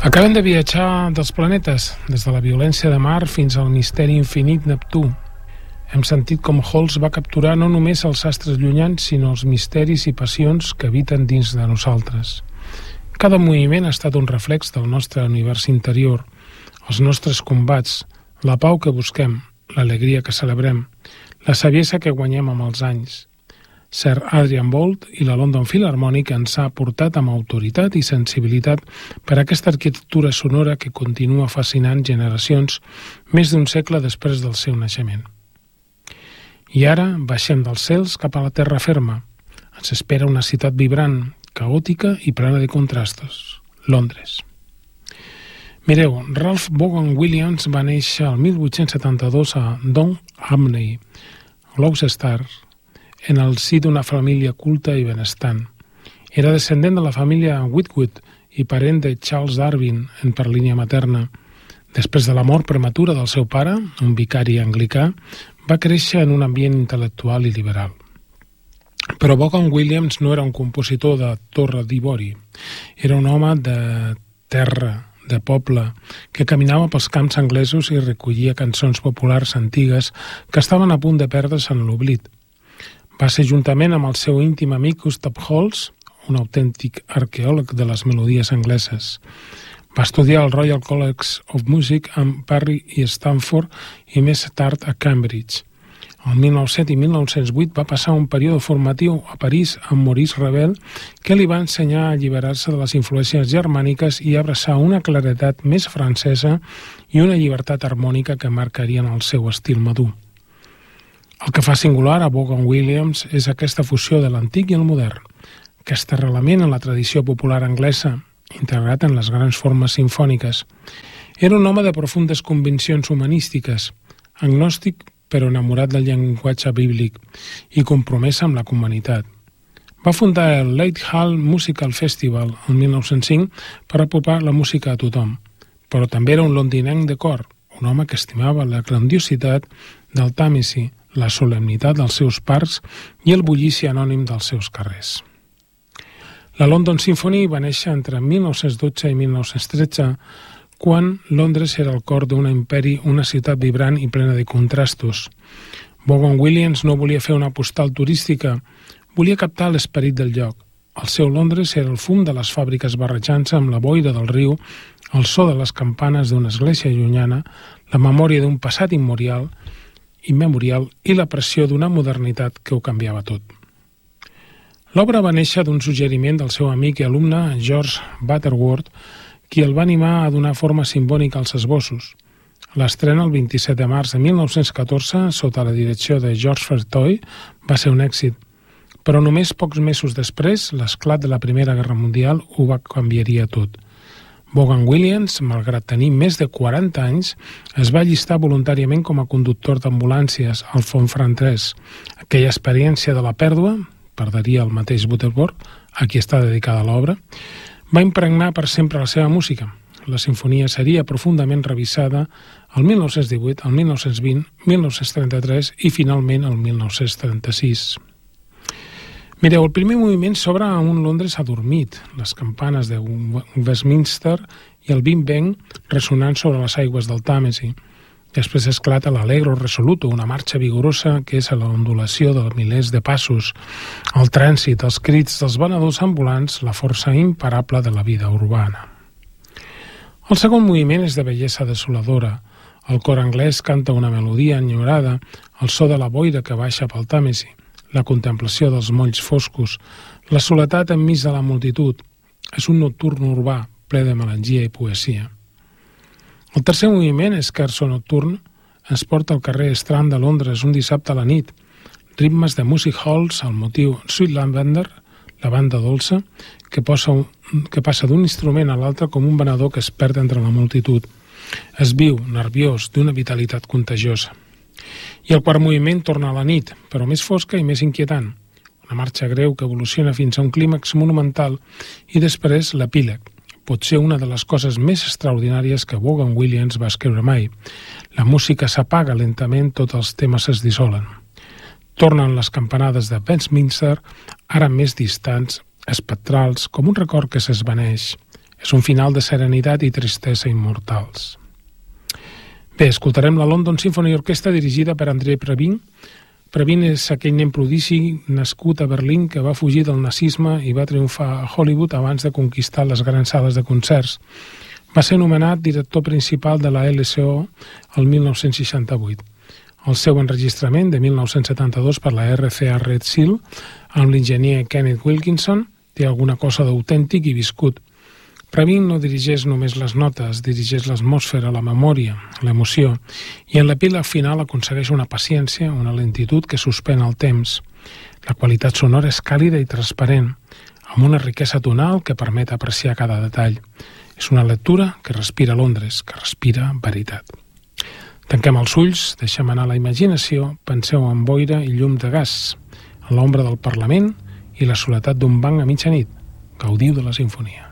Acabem de viatjar dels planetes, des de la violència de Mart fins al misteri infinit Neptú. Hem sentit com Holst va capturar no només els astres llunyans, sinó els misteris i passions que habiten dins de nosaltres. Cada moviment ha estat un reflex del nostre univers interior, els nostres combats, la pau que busquem, l'alegria que celebrem, la saviesa que guanyem amb els anys. Sir Adrian Boult i la London Philharmonic ens ha portat amb autoritat i sensibilitat per a aquesta arquitectura sonora que continua fascinant generacions més d'un segle després del seu naixement. I ara baixem dels cels cap a la terra ferma. Ens espera una ciutat vibrant, caòtica i plena de contrastos, Londres. Mireu, Ralph Vaughan Williams va néixer el 1872 a Downhampney, Gloucester, en el si d'una família culta i benestant. Era descendent de la família Whitwood i parent de Charles Darwin per línia materna. Després de la mort prematura del seu pare, un vicari anglicà, va créixer en un ambient intel·lectual i liberal. Però Vaughan Williams no era un compositor de Torre d'Ivori. Era un home de terra, de poble, que caminava pels camps anglesos i recollia cançons populars antigues que estaven a punt de perdre's en l'oblit. Va ser juntament amb el seu íntim amic Gustav Holst, un autèntic arqueòleg de les melodies angleses. Va estudiar al Royal College of Music amb Parry i Stanford i més tard a Cambridge. El 1907 i 1908 va passar un període formatiu a París amb Maurice Ravel que li va ensenyar a alliberar-se de les influències germàniques i abraçar una claredat més francesa i una llibertat harmònica que marcarien el seu estil madur. El que fa singular a Vaughan Williams és aquesta fusió de l'antic i el modern, aquest arrelament en la tradició popular anglesa, integrat en les grans formes simfòniques. Era un home de profundes conviccions humanístiques, agnòstic però enamorat del llenguatge bíblic i compromès amb la humanitat. Va fundar el Lake Hall Musical Festival el 1905 per apropar la música a tothom, però també era un londinenc de cor, un home que estimava la grandiositat del Tàmesi, la solemnitat dels seus parcs i el bullici anònim dels seus carrers. La London Symphony va néixer entre 1912 i 1913, quan Londres era el cor d'un imperi, una ciutat vibrant i plena de contrastos. Vaughan Williams no volia fer una postal turística, volia captar l'esperit del lloc. El seu Londres era el fum de les fàbriques barrejant-se amb la boira del riu, el so de les campanes d'una església llunyana, la memòria d'un passat immemorial i la pressió d'una modernitat que ho canviava tot. L'obra va néixer d'un suggeriment del seu amic i alumne George Butterworth, qui el va animar a donar forma simbònica als esbossos. L'estrena el 27 de març de 1914, sota la direcció de George Fairtoy, va ser un èxit, però només pocs mesos després, l'esclat de la Primera Guerra Mundial ho canviaria tot. Vaughan Williams, malgrat tenir més de 40 anys, es va allistar voluntàriament com a conductor d'ambulàncies al Front francès. Aquella experiència de la pèrdua, perdria el mateix Butterworth, a qui està dedicada l'obra, va impregnar per sempre la seva música. La sinfonia seria profundament revisada el 1918, el 1920, 1933 i finalment el 1936. Mireu, el primer moviment s'obre a un Londres adormit, les campanes de Westminster i el Big Ben ressonant sobre les aigües del Tàmesi. Després esclata l'Allegro Resoluto, una marxa vigorosa que és a l'ondulació de milers de passos, el trànsit, els crits dels venedors ambulants, la força imparable de la vida urbana. El segon moviment és de bellesa desoladora. El cor anglès canta una melodia enyorada, el so de la boira que baixa pel Tàmesi, la contemplació dels molls foscos, la soledat enmig de la multitud. És un nocturn urbà, ple de melangia i poesia. El tercer moviment, Scherzo nocturn, ens porta al carrer Strand de Londres un dissabte a la nit. Ritmes de music halls, el motiu Sweet Lavender, la banda dolça, que passa d'un instrument a l'altre com un venedor que es perd entre la multitud. És viu, nerviós, d'una vitalitat contagiosa. I el quart moviment torna a la nit, però més fosca i més inquietant. Una marxa greu que evoluciona fins a un clímax monumental i després l'epíleg. Pot ser una de les coses més extraordinàries que Vaughan Williams va escriure mai. La música s'apaga lentament, tots els temes es dissolen. Tornen les campanades de Westminster, ara més distants, espectrals, com un record que s'esvaneix. És un final de serenitat i tristesa immortals. Bé, escoltarem la London Symphony Orchestra dirigida per Andrei Previn. Previn és aquell nen prodigi nascut a Berlín que va fugir del nazisme i va triomfar a Hollywood abans de conquistar les grans sales de concerts. Va ser nomenat director principal de la LSO el 1968. El seu enregistrament de 1972 per la RCA Red Seal amb l'enginyer Kenneth Wilkinson té alguna cosa d'autèntic i viscut. Previn no dirigeix només les notes, dirigeix l'atmosfera, la memòria, l'emoció, i en l'epíleg final aconsegueix una paciència, una lentitud que suspèn el temps. La qualitat sonora és càlida i transparent, amb una riquesa tonal que permet apreciar cada detall. És una lectura que respira Londres, que respira veritat. Tanquem els ulls, deixem anar la imaginació, penseu en boira i llum de gas, en l'ombra del Parlament i la soledat d'un banc a mitjanit. Gaudiu de la sinfonia.